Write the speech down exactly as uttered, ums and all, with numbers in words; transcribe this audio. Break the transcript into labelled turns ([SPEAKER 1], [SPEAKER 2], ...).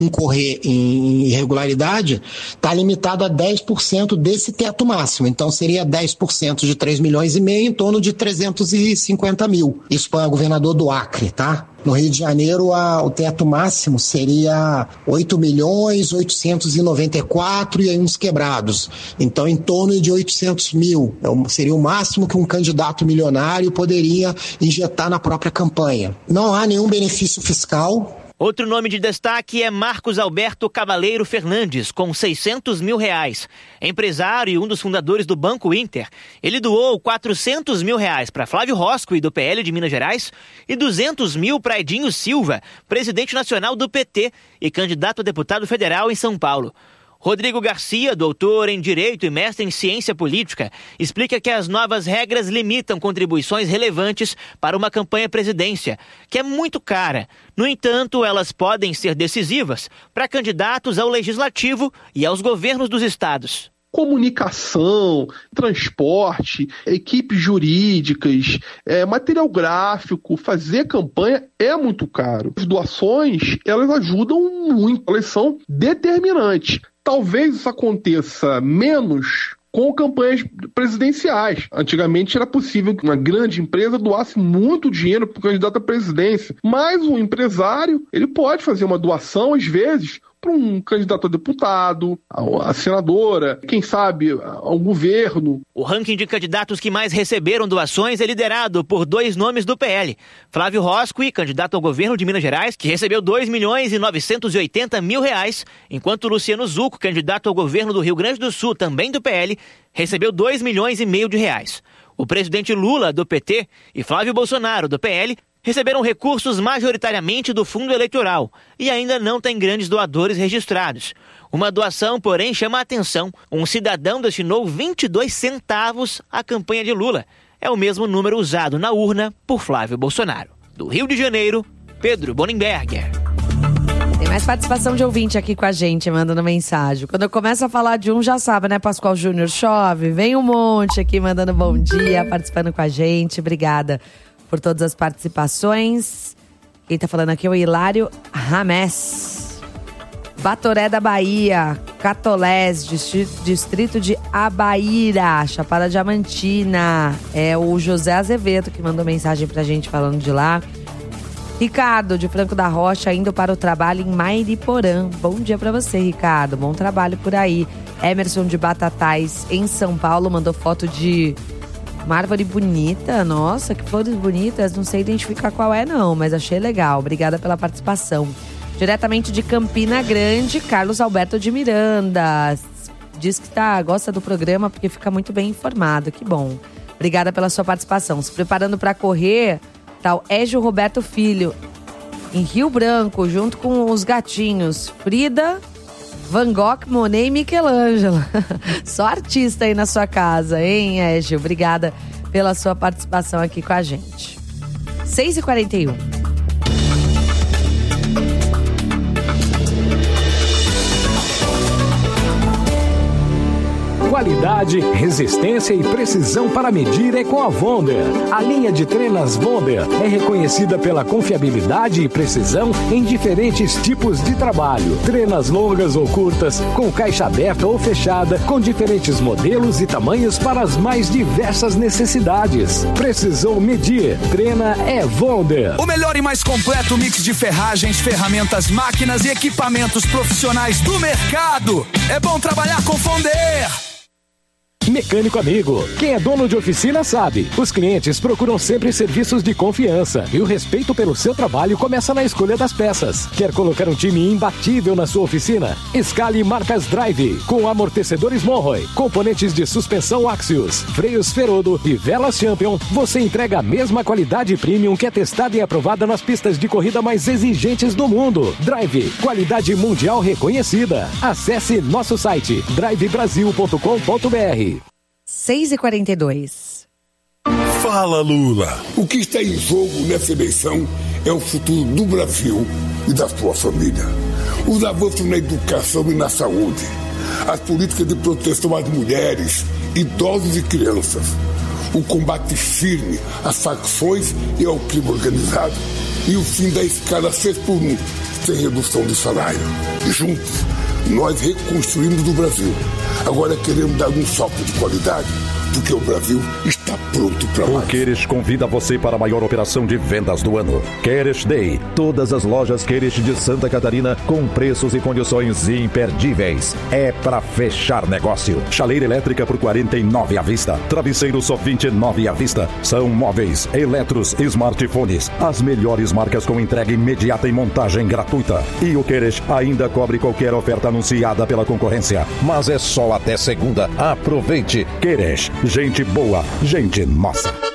[SPEAKER 1] incorrer em irregularidade, está limitado a dez por cento desse teto máximo. Então, seria dez por cento de três milhões e meio, em torno de trezentos e cinquenta mil. Isso para o governador do Acre, tá? No Rio de Janeiro, a, o teto máximo seria oito milhões oitocentos e noventa e quatro e aí uns quebrados. Então, em torno de oitocentos mil. Seria o máximo que um candidato milionário poderia injetar na própria campanha. Não há nenhum benefício fiscal.
[SPEAKER 2] Outro nome de destaque é Marcos Alberto Cavaleiro Fernandes, com seiscentos mil reais. Empresário e um dos fundadores do Banco Inter, ele doou quatrocentos mil reais para Flávio Roscoe, do P L de Minas Gerais, e duzentos mil para Edinho Silva, presidente nacional do P T e candidato a deputado federal em São Paulo. Rodrigo Garcia, doutor em Direito e mestre em Ciência Política, explica que as novas regras limitam contribuições relevantes para uma campanha à presidência, que é muito cara. No entanto, elas podem ser decisivas para candidatos ao Legislativo e aos governos dos estados.
[SPEAKER 3] Comunicação, transporte, equipes jurídicas, é, material gráfico, fazer campanha é muito caro. As doações, elas ajudam muito, elas são determinantes. Talvez isso aconteça menos com campanhas presidenciais. Antigamente era possível que uma grande empresa doasse muito dinheiro para o candidato à presidência, mas o empresário ele pode fazer uma doação, às vezes, para um candidato a deputado, a senadora, quem sabe ao governo.
[SPEAKER 2] O ranking de candidatos que mais receberam doações é liderado por dois nomes do P L. Flávio Roscoe, candidato ao governo de Minas Gerais, que recebeu dois milhões e novecentos e oitenta mil reais, enquanto Luciano Zucco, candidato ao governo do Rio Grande do Sul, também do P L, recebeu dois milhões e meio de reais. O presidente Lula, do P T, e Flávio Bolsonaro, do P L, receberam recursos majoritariamente do fundo eleitoral e ainda não tem grandes doadores registrados. Uma doação, porém, chama a atenção. Um cidadão destinou vinte e dois centavos à campanha de Lula. É o mesmo número usado na urna por Flávio Bolsonaro. Do Rio de Janeiro, Pedro Bonenberger.
[SPEAKER 4] Tem mais participação de ouvinte aqui com a gente, mandando mensagem. Quando eu começo a falar de um, já sabe, né, Pascoal Júnior? Chove, vem um monte aqui mandando bom dia, participando com a gente. Obrigada por todas as participações. Quem tá falando aqui é o Hilário Ramés. Batoré da Bahia, Catolés, distrito de Abaíra, Chapada Diamantina. É o José Azevedo que mandou mensagem pra gente falando de lá. Ricardo, de Franco da Rocha, indo para o trabalho em Mairiporã. Bom dia pra você, Ricardo. Bom trabalho por aí. Emerson de Batatais, em São Paulo, mandou foto de uma árvore bonita. Nossa, que flores bonitas. Não sei identificar qual é, não, mas achei legal. Obrigada pela participação. Diretamente de Campina Grande, Carlos Alberto de Miranda. Diz que tá, gosta do programa porque fica muito bem informado. Que bom. Obrigada pela sua participação. Se preparando para correr, tá o Égio Roberto Filho, em Rio Branco, junto com os gatinhos Frida, Van Gogh, Monet e Michelangelo. Só artista aí na sua casa, hein, Égio? Obrigada pela sua participação aqui com a gente. seis e quarenta e um.
[SPEAKER 5] Qualidade, resistência e precisão para medir é com a Wonder. A linha de trenas Wonder é reconhecida pela confiabilidade e precisão em diferentes tipos de trabalho. Trenas longas ou curtas, com caixa aberta ou fechada, com diferentes modelos e tamanhos para as mais diversas necessidades. Precisou medir? Treina é Wonder.
[SPEAKER 6] O melhor e mais completo mix de ferragens, ferramentas, máquinas e equipamentos profissionais do mercado. É bom trabalhar com Wonder.
[SPEAKER 5] Mecânico amigo, quem é dono de oficina sabe, os clientes procuram sempre serviços de confiança e o respeito pelo seu trabalho começa na escolha das peças. Quer colocar um time imbatível na sua oficina? Escale marcas Drive, com amortecedores Monroe, componentes de suspensão Axios, freios Ferodo e velas Champion. Você entrega a mesma qualidade premium que é testada e aprovada nas pistas de corrida mais exigentes do mundo. Drive, qualidade mundial reconhecida. Acesse nosso site drive brasil ponto com ponto b r.
[SPEAKER 4] seis e quarenta e dois.
[SPEAKER 7] Fala, Lula. O que está em jogo nessa eleição é o futuro do Brasil e da sua família. Os avanços na educação e na saúde. As políticas de proteção às mulheres, idosos e crianças. O combate firme às facções e ao crime organizado. E o fim da escala seis por um sem redução de salário. Juntos, nós reconstruímos o Brasil. Agora queremos dar um salto de qualidade, porque o Brasil está pronto para mais.
[SPEAKER 8] O Queires convida você para a maior operação de vendas do ano. Queires Day. Todas as lojas Queires de Santa Catarina com preços e condições imperdíveis. É para fechar negócio. Chaleira elétrica por quarenta e nove à vista. Travesseiro só vinte e nove à vista. São móveis, eletros, smartphones. As melhores marcas com entrega imediata e montagem gratuita. E o Queires ainda cobre qualquer oferta anunciada pela concorrência. Mas é só até segunda. Aproveite. Queires. Gente boa, gente nossa.